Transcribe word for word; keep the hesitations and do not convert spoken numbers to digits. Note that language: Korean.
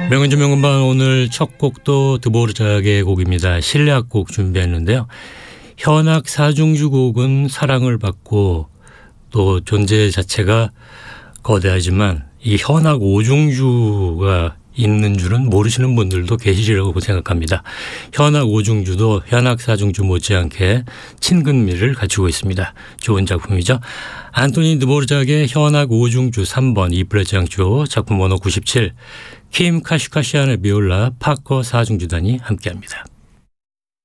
명은주 명음반 오늘 첫 곡도 드보르자크의 곡입니다. 실내악곡 준비했는데요. 현악 사중주 곡은 사랑을 받고 또 존재 자체가 거대하지만 이 현악 오중주가 있는 줄은 모르시는 분들도 계시리라고 생각합니다. 현악 오중주도 현악 사중주 못지않게 친근미를 갖추고 있습니다. 좋은 작품이죠. 안토니 드보르자크의 현악 오중주 삼 번 이프레츠 양조 작품 번호 구십칠 킴 카슈카시안의 비올라 파커 사중주단이 함께합니다.